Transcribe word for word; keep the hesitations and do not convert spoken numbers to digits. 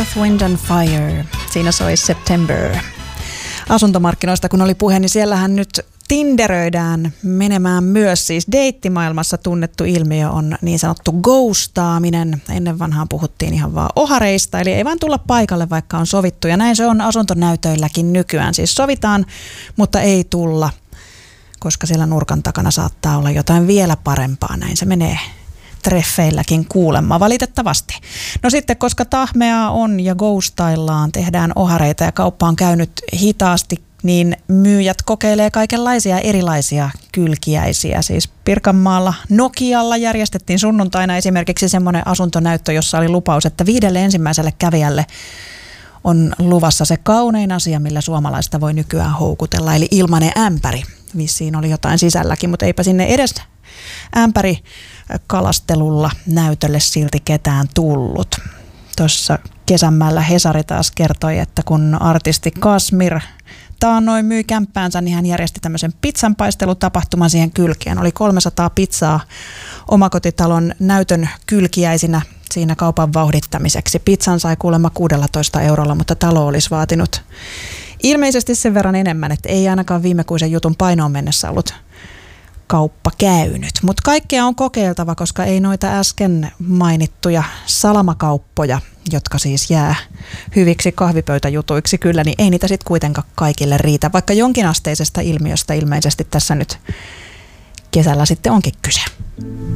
Earth, Wind and Fire. Siinä soi September. Asuntomarkkinoista kun oli puhe, niin siellähän nyt tinderöidään menemään myös. Siis deittimaailmassa tunnettu ilmiö on niin sanottu ghostaaminen. Ennen vanhaan puhuttiin ihan vaan ohareista, eli ei vaan tulla paikalle, vaikka on sovittu. Ja näin se on asuntonäytöilläkin nykyään. Siis sovitaan, mutta ei tulla, koska siellä nurkan takana saattaa olla jotain vielä parempaa. Näin se menee treffeilläkin kuulemma, valitettavasti. No sitten, koska tahmeaa on ja ghostaillaan, tehdään ohareita ja kauppa on käynyt hitaasti, niin myyjät kokeilee kaikenlaisia erilaisia kylkiäisiä. Siis Pirkanmaalla Nokialla järjestettiin sunnuntaina esimerkiksi semmoinen asuntonäyttö, jossa oli lupaus, että viidelle ensimmäiselle kävijälle on luvassa se kaunein asia, millä suomalaista voi nykyään houkutella, eli ilmainen ämpäri. Vissiin oli jotain sisälläkin, mutta eipä sinne edes ämpäri kalastelulla näytölle silti ketään tullut. Tuossa Kesämäellä Hesari taas kertoi, että kun artisti Kasmir taannoin myi kämppäänsä, niin hän järjesti tämmöisen pizzanpaistelutapahtuman siihen kylkeen. Oli kolmesataa pizzaa omakotitalon näytön kylkiäisinä siinä kaupan vauhdittamiseksi. Pizzan sai kuulemma kuusitoista eurolla, mutta talo olisi vaatinut ilmeisesti sen verran enemmän, että ei ainakaan viimekuisen jutun painoon mennessä ollut kauppa käynyt. Mutta kaikkea on kokeiltava, koska ei noita äsken mainittuja salamakauppoja, jotka siis jää hyviksi kahvipöytäjutuiksi kyllä, niin ei niitä sitten kuitenkaan kaikille riitä, vaikka jonkinasteisesta ilmiöstä ilmeisesti tässä nyt kesällä sitten onkin kyse.